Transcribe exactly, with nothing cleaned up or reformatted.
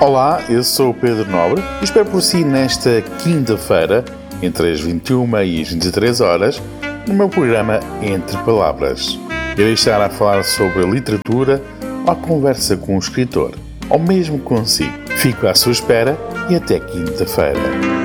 Olá, eu sou o Pedro Nobre e espero por si nesta quinta-feira, entre as vinte e uma e as vinte e três horas, no meu programa Entre Palavras. Irei estar a falar sobre a literatura ou a conversa com um escritor, ou mesmo consigo. Fico à sua espera e até quinta-feira.